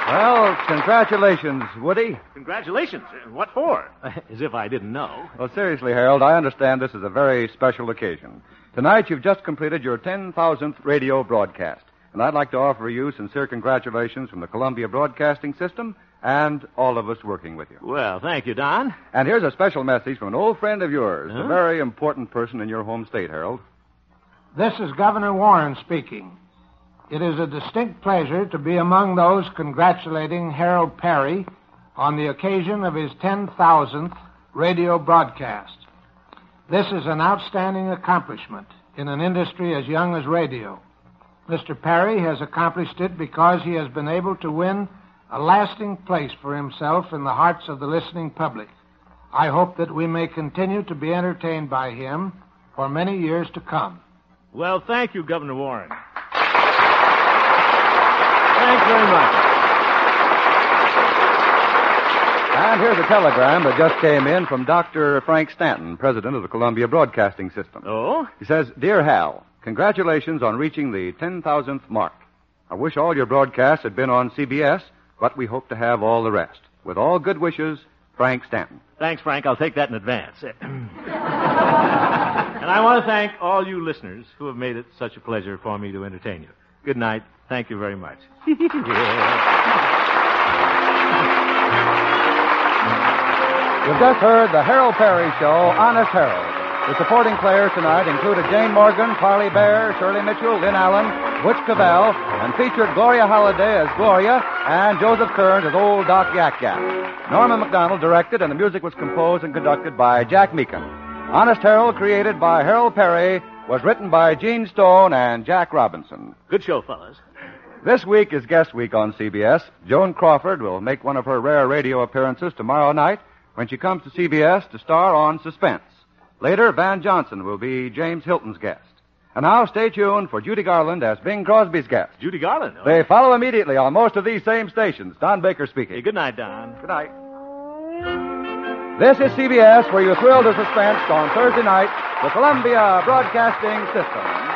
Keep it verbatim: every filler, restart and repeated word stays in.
Well, congratulations, Woody. Congratulations. What for? As if I didn't know. Well, seriously, Harold, I understand this is a very special occasion. Tonight, you've just completed your ten thousandth radio broadcast. And I'd like to offer you sincere congratulations from the Columbia Broadcasting System and all of us working with you. Well, thank you, Don. And here's a special message from an old friend of yours, Huh? a very important person in your home state, Harold. This is Governor Warren speaking. It is a distinct pleasure to be among those congratulating Harold Perry on the occasion of his ten thousandth radio broadcast. This is an outstanding accomplishment in an industry as young as radio. Mister Perry has accomplished it because he has been able to win a lasting place for himself in the hearts of the listening public. I hope that we may continue to be entertained by him for many years to come. Well, thank you, Governor Warren. Thanks very much. And here's a telegram that just came in from Doctor Frank Stanton, president of the Columbia Broadcasting System. Oh? He says, Dear Hal, congratulations on reaching the ten thousandth mark. I wish all your broadcasts had been on C B S, but we hope to have all the rest. With all good wishes, Frank Stanton. Thanks, Frank. I'll take that in advance. And I want to thank all you listeners who have made it such a pleasure for me to entertain you. Good night. Thank you very much. You've just heard the Harold Perry Show, Honest Harold. The supporting players tonight included Jane Morgan, Parley Bear, Shirley Mitchell, Lynn Allen, Butch Cavell, and featured Gloria Holliday as Gloria and Joseph Kearns as Old Doc Yak Yak. Norman McDonald directed, and the music was composed and conducted by Jack Meakin. Honest Harold, created by Harold Perry, was written by Gene Stone and Jack Robinson. Good show, fellas. This week is Guest Week on C B S. Joan Crawford will make one of her rare radio appearances tomorrow night when she comes to C B S to star on Suspense. Later, Van Johnson will be James Hilton's guest. And now, stay tuned for Judy Garland as Bing Crosby's guest. Judy Garland? Oh. They follow immediately on most of these same stations. Don Baker speaking. Hey, good night, Don. Good night. This is C B S, where you're thrilled to suspense on Thursday night, the Columbia Broadcasting System.